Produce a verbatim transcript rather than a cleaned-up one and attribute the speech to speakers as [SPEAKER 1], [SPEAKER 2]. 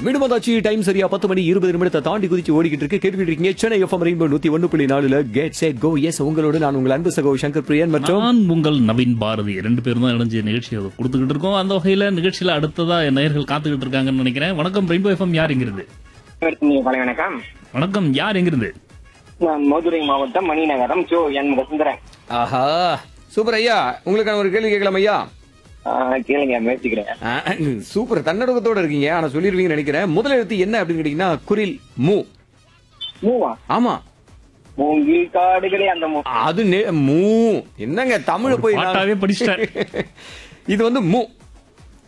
[SPEAKER 1] மீண்டும் வந்தாச்சு. டைம் சரியா பத்து மணி இருபது நிமிடத்தை தாண்டி குதிச்சு ஓடிக்கிட்டு இருக்கு. கேட்டுக்கிட்டு இருக்கீங்க சென்னை எஃப்எம் ரெயின்போ நூத்தி ஒன்னு புள்ளி நாலுல கெட் செட் கோ. எஸ், உங்களோட நான் உங்கள் அன்பு சகோ சங்கர் பிரியன் மற்றும்
[SPEAKER 2] நான் உங்கள் நவீன் பாரதி ரெண்டு பேரும் தான் இணைஞ்சு நிகழ்ச்சியை கொடுத்துக்கிட்டு இருக்கோம். அந்த வகையில நிகழ்ச்சியில அடுத்ததா நேயர்கள் காத்துக்கிட்டு இருக்காங்கன்னு நினைக்கிறேன். வணக்கம் ரெயின்போ எஃப்எம், யார் எங்கிருந்து?
[SPEAKER 3] வணக்கம்.
[SPEAKER 2] வணக்கம், யார் எங்கிருந்து?
[SPEAKER 3] நான் மதுரை மாவட்டம் மணிநகரம் சோ என் சுந்தரன்.
[SPEAKER 1] ஆஹா, சூப்பர் ஐயா. உங்களுக்கான ஒரு கேள்வி கேட்கலாம் ஐயா?
[SPEAKER 3] கேளுங்க, முயற்சிக்கிறேன்.
[SPEAKER 1] சூப்பர், தன்னடகத்தோட இருக்கீங்க. ஆனா சொல்லிருவீங்கன்னு நினைக்கிறேன். முதல் எழுத்து என்ன அப்படின்னு கேட்டீங்கன்னா குரில் மூ.
[SPEAKER 3] மூவா?
[SPEAKER 1] ஆமா,
[SPEAKER 3] மூங்கில் காடுகளே அந்த
[SPEAKER 1] அது மூ. என்னங்க தமிழ் போய்
[SPEAKER 2] பாட்டாவே படிச்சிட்டார்.
[SPEAKER 1] இது வந்து மூ.